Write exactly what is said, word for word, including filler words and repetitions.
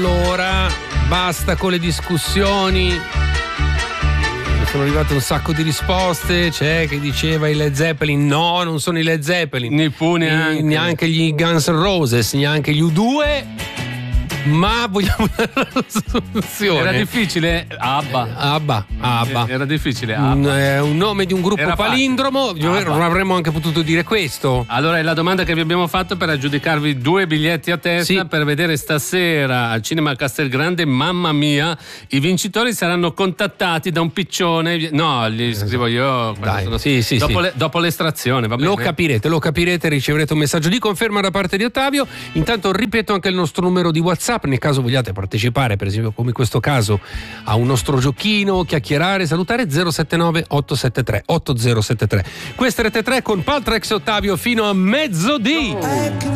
allora basta con le discussioni. Sono arrivate un sacco di risposte. C'è chi diceva i Led Zeppelin. No, non sono i Led Zeppelin, neppure neanche. neanche gli Guns N' Roses, neanche gli U due. Ma vogliamo dare la soluzione? Era difficile. Abba. Abba. Abba. Era difficile. Abba. È un nome di un gruppo Era palindromo. Abba. Non avremmo anche potuto dire questo. Allora è la domanda che vi abbiamo fatto per aggiudicarvi due biglietti a testa, sì, per vedere stasera al Cinema Castelgrande Mamma Mia. I vincitori saranno contattati da un piccione. No, li scrivo io. Dai, sono... sì, sì, dopo, sì. Le, dopo l'estrazione, va bene? Lo capirete, lo capirete, riceverete un messaggio di conferma da parte di Ottavio. Intanto ripeto anche il nostro numero di WhatsApp, nel caso vogliate partecipare, per esempio come in questo caso, a un nostro giochino, chiacchierare, salutare. Zero sette nove otto sette tre otto zero sette tre. Questa è Rete tre con Paltrax e Ottavio fino a mezzodì.